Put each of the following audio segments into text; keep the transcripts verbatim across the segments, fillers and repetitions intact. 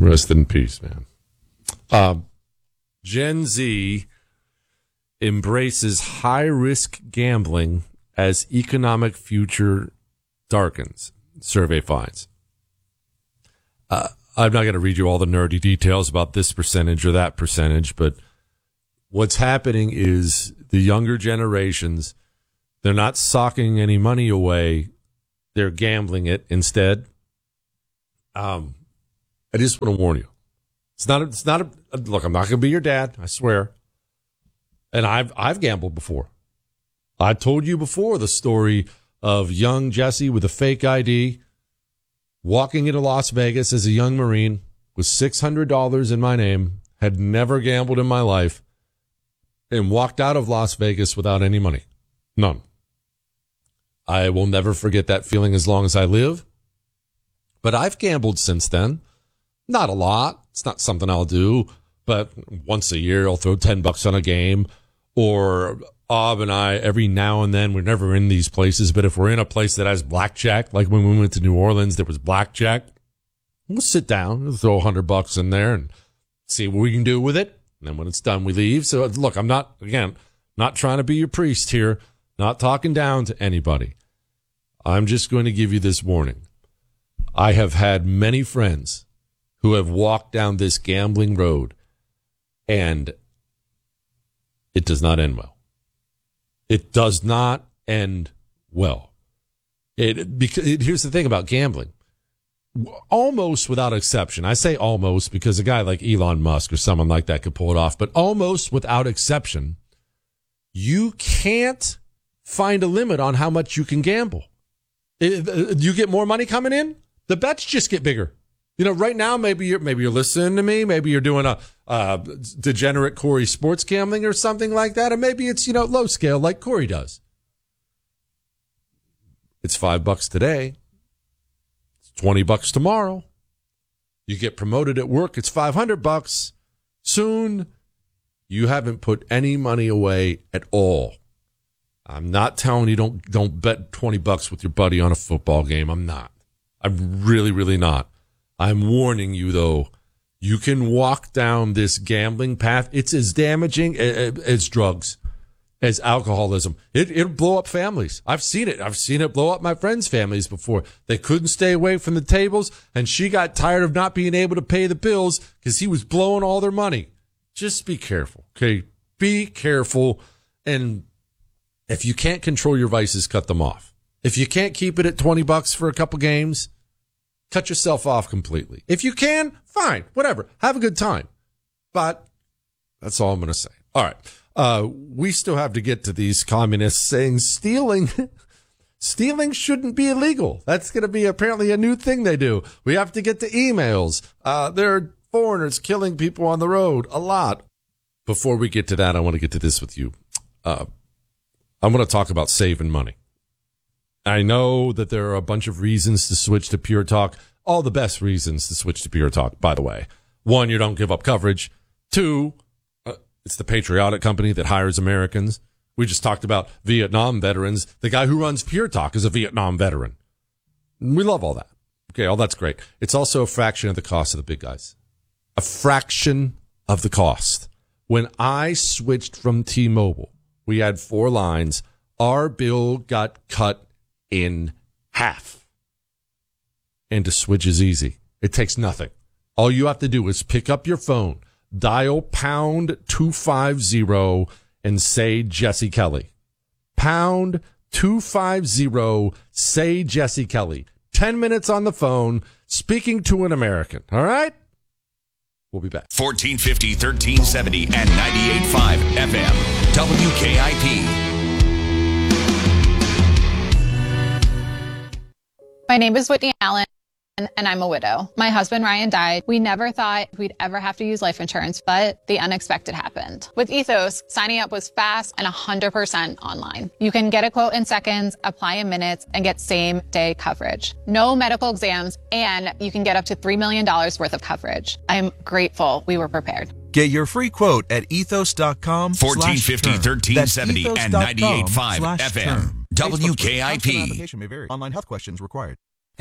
Rest in peace, man. Um, Gen Z embraces high-risk gambling as economic future darkens, survey finds. Uh, I'm not going to read you all the nerdy details about this percentage or that percentage, but what's happening is the younger generations, they're not socking any money away. They're gambling it instead. Um, I just want to warn you. It's not, a, it's not a, look, I'm not going to be your dad, I swear. And I've, I've gambled before. I told you before the story of young Jesse with a fake I D walking into Las Vegas as a young Marine with six hundred dollars in my name, had never gambled in my life, and walked out of Las Vegas without any money. None. I will never forget that feeling as long as I live. But I've gambled since then. Not a lot. It's not something I'll do. But once a year, I'll throw ten bucks on a game. Or Ob and I, every now and then, we're never in these places, but if we're in a place that has blackjack, like when we went to New Orleans, there was blackjack, we'll sit down and throw a hundred bucks in there and see what we can do with it. And then when it's done, we leave. So look, I'm not, again, not trying to be your priest here, not talking down to anybody. I'm just going to give you this warning. I have had many friends who have walked down this gambling road, and it does not end well. It does not end well. It, because it, here's the thing about gambling. Almost without exception, I say almost because a guy like Elon Musk or someone like that could pull it off, but almost without exception, you can't find a limit on how much you can gamble. It, you get more money coming in, the bets just get bigger. You know, right now, maybe you're, maybe you're listening to me. Maybe you're doing a, uh, degenerate Corey sports gambling or something like that. And maybe it's, you know, low scale like Corey does. It's five bucks today. It's twenty bucks tomorrow. You get promoted at work. It's five hundred bucks. Soon you haven't put any money away at all. I'm not telling you don't, don't bet twenty bucks with your buddy on a football game. I'm not. I'm really, really not. I'm warning you, though, you can walk down this gambling path. It's as damaging as drugs, as alcoholism. It, it'll blow up families. I've seen it. I've seen it blow up my friends' families before. They couldn't stay away from the tables, and she got tired of not being able to pay the bills because he was blowing all their money. Just be careful, okay? Be careful, and if you can't control your vices, cut them off. If you can't keep it at twenty bucks for a couple games, cut yourself off completely. If you can, fine, whatever. Have a good time. But that's all I'm going to say. All right. Uh, we still have to get to these communists saying stealing, stealing shouldn't be illegal. That's going to be apparently a new thing they do. We have to get to emails. Uh, there are foreigners killing people on the road a lot. Before we get to that, I want to get to this with you. Uh, I'm going to talk about saving money. I know that there are a bunch of reasons to switch to Pure Talk. All the best reasons to switch to Pure Talk, by the way. One, you don't give up coverage. Two, uh, it's the patriotic company that hires Americans. We just talked about Vietnam veterans. The guy who runs Pure Talk is a Vietnam veteran. We love all that. Okay, all that's great. It's also a fraction of the cost of the big guys. A fraction of the cost. When I switched from T-Mobile, we had four lines. Our bill got cut in half. And to switch is easy. It takes nothing. All you have to do is pick up your phone, dial pound two fifty and say Jesse Kelly. Pound two fifty, say Jesse Kelly. Ten minutes on the phone, speaking to an American. All right? We'll be back. fourteen fifty, thirteen seventy, and ninety-eight point five F M. W K I P. My name is Whitney Allen, and I'm a widow. My husband, Ryan, died. We never thought we'd ever have to use life insurance, but the unexpected happened. With Ethos, signing up was fast and one hundred percent online. You can get a quote in seconds, apply in minutes, and get same-day coverage. No medical exams, and you can get up to three million dollars worth of coverage. I'm grateful we were prepared. Get your free quote at ethos dot com fourteen fifty, thirteen seventy, and ninety-eight point five F M. W K I P. Application may vary. Online health questions required.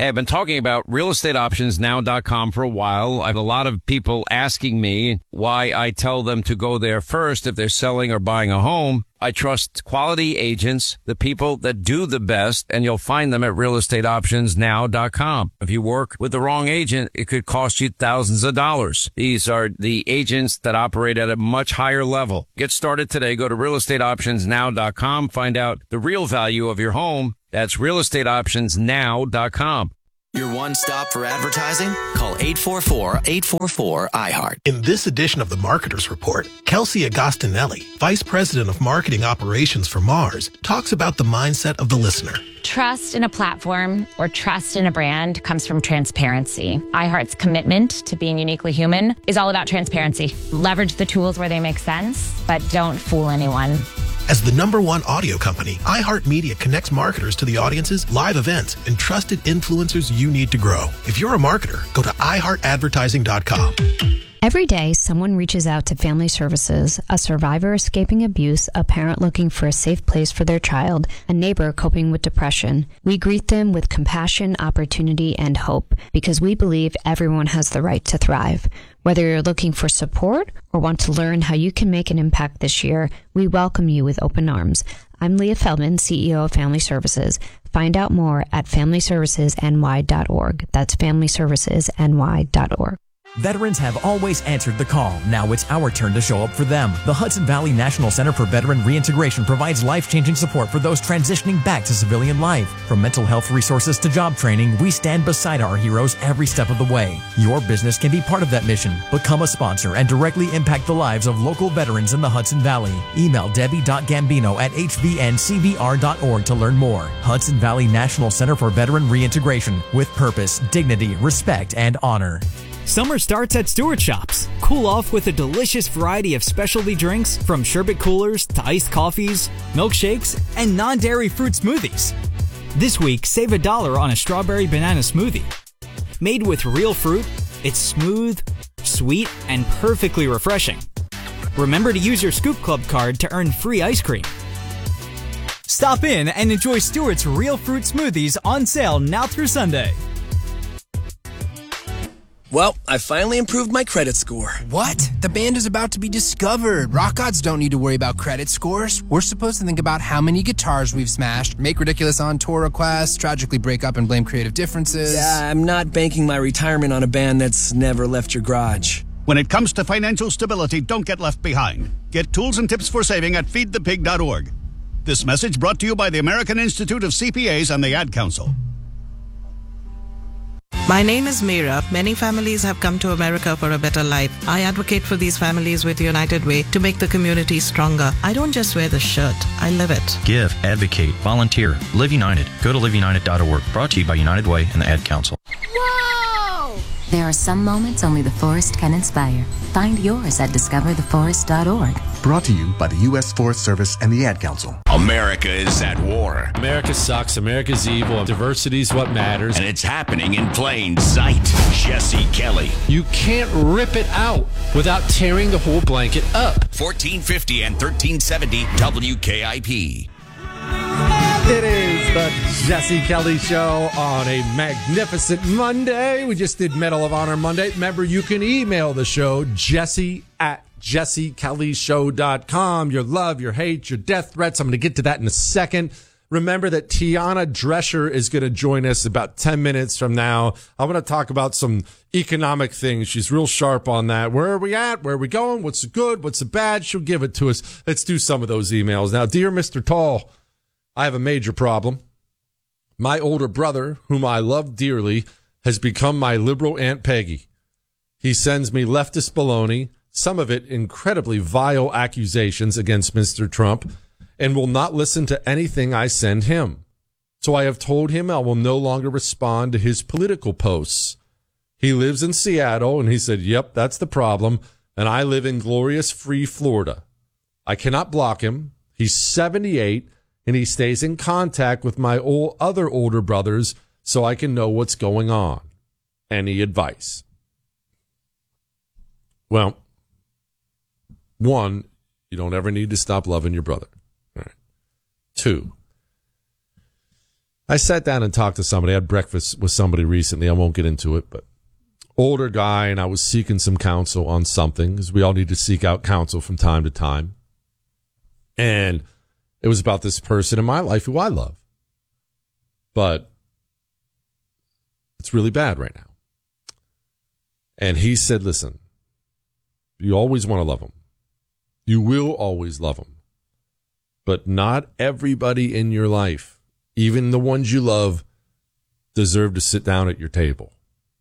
Hey, I've been talking about real estate options now dot com for a while. I have a lot of people asking me why I tell them to go there first if they're selling or buying a home. I trust quality agents, the people that do the best, and you'll find them at real estate options now dot com. If you work with the wrong agent, it could cost you thousands of dollars. These are the agents that operate at a much higher level. Get started today. Go to real estate options now dot com. Find out the real value of your home. That's real estate options now dot com. Your one stop for advertising? Call eight four four, eight four four, I heart. In this edition of the Marketer's Report, Kelsey Agostinelli, Vice President of Marketing Operations for Mars, talks about the mindset of the listener. Trust in a platform or trust in a brand comes from transparency. iHeart's commitment to being uniquely human is all about transparency. Leverage the tools where they make sense, but don't fool anyone. As the number one audio company, iHeartMedia connects marketers to the audiences, live events, and trusted influencers you need to grow. If you're a marketer, go to i heart advertising dot com. Every day, someone reaches out to Family Services, a survivor escaping abuse, a parent looking for a safe place for their child, a neighbor coping with depression. We greet them with compassion, opportunity, and hope, because we believe everyone has the right to thrive. Whether you're looking for support or want to learn how you can make an impact this year, we welcome you with open arms. I'm Leah Feldman, C E O of Family Services. Find out more at family services n y dot org. That's family services n y dot org. Veterans have always answered the call. Now it's our turn to show up for them. The Hudson Valley National Center for Veteran Reintegration provides life-changing support for those transitioning back to civilian life. From mental health resources to job training, we stand beside our heroes every step of the way. Your business can be part of that mission. Become a sponsor and directly impact the lives of local veterans in the Hudson Valley. Email debbie dot gambino at h v n c v r dot org to learn more. Hudson Valley National Center for Veteran Reintegration. With purpose, dignity, respect, and honor. Summer starts at Stewart Shops. Cool off with a delicious variety of specialty drinks, from sherbet coolers to iced coffees, milkshakes, and non-dairy fruit smoothies. This week, save a dollar on a strawberry banana smoothie. Made with real fruit, it's smooth, sweet, and perfectly refreshing. Remember to use your Scoop Club card to earn free ice cream. Stop in and enjoy Stewart's real fruit smoothies on sale now through Sunday. Well, I finally improved my credit score. What? The band is about to be discovered. Rock gods don't need to worry about credit scores. We're supposed to think about how many guitars we've smashed, make ridiculous on-tour requests, tragically break up and blame creative differences. Yeah, I'm not banking my retirement on a band that's never left your garage. When it comes to financial stability, don't get left behind. Get tools and tips for saving at feed the pig dot org. This message brought to you by the American Institute of C P As and the Ad Council. My name is Meera. Many families have come to America for a better life. I advocate for these families with United Way to make the community stronger. I don't just wear the shirt, I live it. Give, advocate, volunteer. Live United. Go to live united dot org. Brought to you by United Way and the Ad Council. Whoa! There are some moments only the forest can inspire. Find yours at discover the forest dot org. Brought to you by the U S Forest Service and the Ad Council. America is at war. America sucks. America's evil. Diversity is what matters. And it's happening in plain sight. Jesse Kelly. You can't rip it out without tearing the whole blanket up. fourteen fifty and thirteen seventy W K I P. It is the Jesse Kelly Show on a magnificent Monday. We just did Medal of Honor Monday. Remember, you can email the show, Jesse at jesse kelly show dot com. Your love, your hate, your death threats. I'm going to get to that in a second. Remember that Tiana Drescher is going to join us about ten minutes from now. I'm going to talk about some economic things. She's real sharp on that. Where are we at? Where are we going? What's the good? What's the bad? She'll give it to us. Let's do some of those emails. Now, dear Mister Tall, I have a major problem. My older brother, whom I love dearly, has become my liberal Aunt Peggy. He sends me leftist baloney, some of it incredibly vile accusations against Mister Trump, and will not listen to anything I send him. So I have told him I will no longer respond to his political posts. He lives in Seattle, and he said, yep, that's the problem, and I live in glorious free Florida. I cannot block him. He's seventy-eight, and he stays in contact with my old, other older brothers so I can know what's going on. Any advice? Well, one, you don't ever need to stop loving your brother. All right. Two, I sat down and talked to somebody. I had breakfast with somebody recently. I won't get into it, but older guy, and I was seeking some counsel on something, because we all need to seek out counsel from time to time. And it was about this person in my life who I love. But it's really bad right now. And he said, listen, you always want to love them. You will always love them. But not everybody in your life, even the ones you love, deserve to sit down at your table.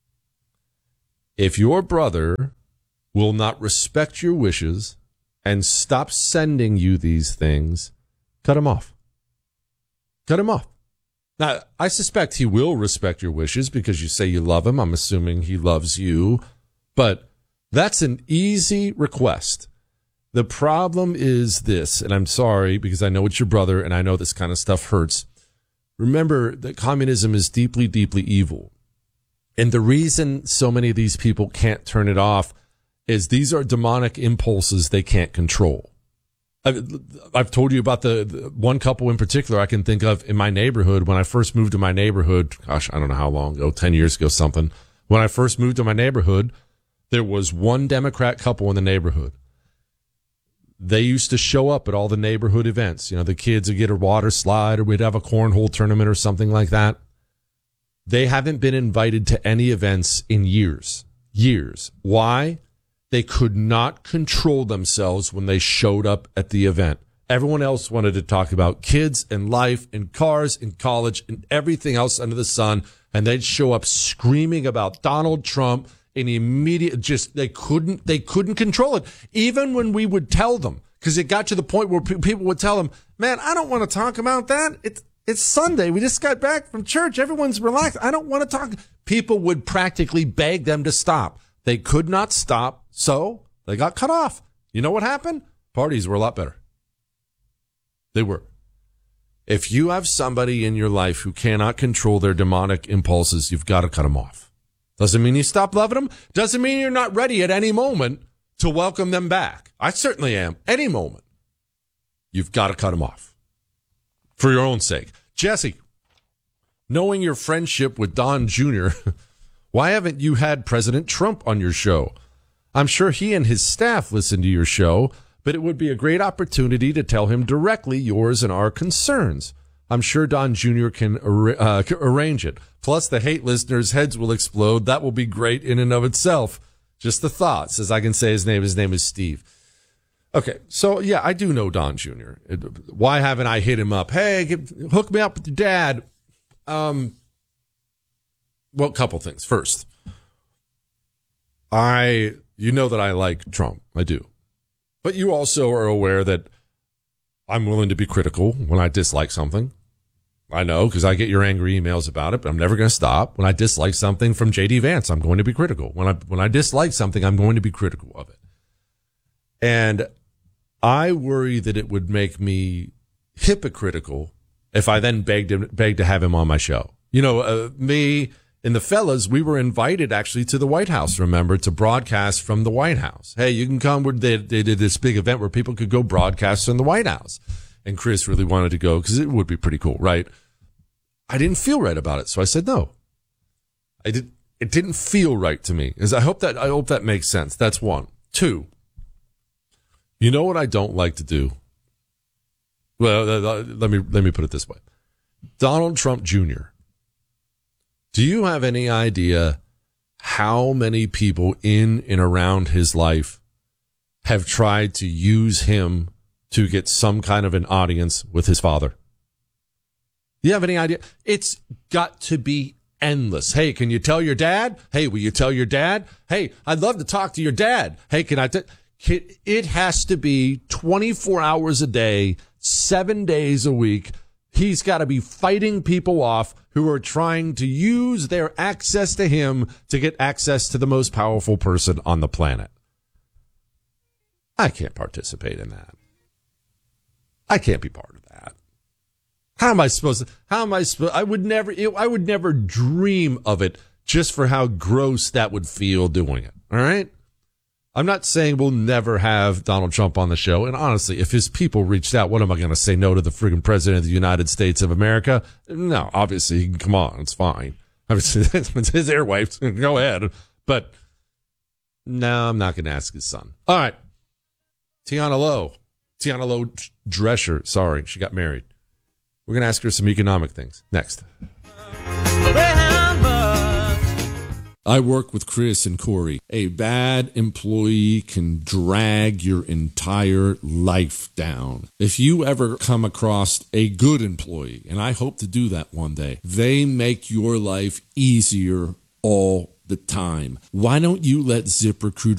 If your brother will not respect your wishes and stop sending you these things, cut him off. Cut him off. Now, I suspect he will respect your wishes because you say you love him. I'm assuming he loves you. But that's an easy request. The problem is this, and I'm sorry because I know it's your brother and I know this kind of stuff hurts. Remember that communism is deeply, deeply evil. And the reason so many of these people can't turn it off is these are demonic impulses they can't control. I've, I've told you about the, the one couple in particular I can think of in my neighborhood. When I first moved to my neighborhood, gosh, I don't know how long ago, ten years ago, something. When I first moved to my neighborhood, there was one Democrat couple in the neighborhood. They used to show up at all the neighborhood events. You know, the kids would get a water slide or we'd have a cornhole tournament or something like that. They haven't been invited to any events in years. Years. Why? They could not control themselves when they showed up at the event. Everyone else wanted to talk about kids and life and cars and college and everything else under the sun. And they'd show up screaming about Donald Trump and immediate, just, they couldn't, they couldn't control it. Even when we would tell them, because it got to the point where pe- people would tell them, man, I don't want to talk about that. It's, it's Sunday. We just got back from church. Everyone's relaxed. I don't want to talk. People would practically beg them to stop. They could not stop, so they got cut off. You know what happened? Parties were a lot better. They were. If you have somebody in your life who cannot control their demonic impulses, you've got to cut them off. Doesn't mean you stop loving them. Doesn't mean you're not ready at any moment to welcome them back. I certainly am. Any moment. You've got to cut them off. For your own sake. Jesse, knowing your friendship with Don Junior, why haven't you had President Trump on your show? I'm sure he and his staff listen to your show, but it would be a great opportunity to tell him directly yours and our concerns. I'm sure Don Junior can uh, arrange it. Plus, the hate listeners' heads will explode. That will be great in and of itself. Just the thoughts, as I can say his name. His name is Steve. Okay, so, yeah, I do know Don Junior Why haven't I hit him up? Hey, get, hook me up with your dad. Um, well, a couple things. First, I, you know that I like Trump. I do. But you also are aware that I'm willing to be critical when I dislike something. I know, because I get your angry emails about it, but I'm never going to stop. When I dislike something from J D Vance, I'm going to be critical. When I when I dislike something, I'm going to be critical of it. And I worry that it would make me hypocritical if I then begged him, begged to have him on my show. You know, uh, me and the fellas, we were invited actually to the White House, remember, to broadcast from the White House. Hey, you can come. They, they did this big event where people could go broadcast from the White House. And Chris really wanted to go because it would be pretty cool, right? I didn't feel right about it, so I said no. I did. It didn't feel right to me. As I hope that I hope that makes sense. That's one. Two. You know what I don't like to do? Well, let me let me put it this way. Donald Trump Junior Do you have any idea how many people in and around his life have tried to use him to get some kind of an audience with his father? Do you have any idea? It's got to be endless. Hey, can you tell your dad? Hey, will you tell your dad? Hey, I'd love to talk to your dad. Hey, can I? T-? It has to be twenty-four hours a day, seven days a week. He's got to be fighting people off who are trying to use their access to him to get access to the most powerful person on the planet. I can't participate in that. I can't be part of that. How am I supposed to, how am I supposed, I would never, I would never dream of it just for how gross that would feel doing it. All right. I'm not saying we'll never have Donald Trump on the show. And honestly, if his people reached out, what am I going to say no to the friggin' president of the United States of America? No, obviously, he can come on. It's fine. Obviously, it's his airwaves. Go ahead. But no, I'm not going to ask his son. All right. Tiana Lowe. Tiana Lowe Drescher. Sorry, she got married. We're going to ask her some economic things. Next. I work with Chris and Corey. A bad employee can drag your entire life down. If you ever come across a good employee, and I hope to do that one day, they make your life easier all the time. Why don't you let ZipRecruiter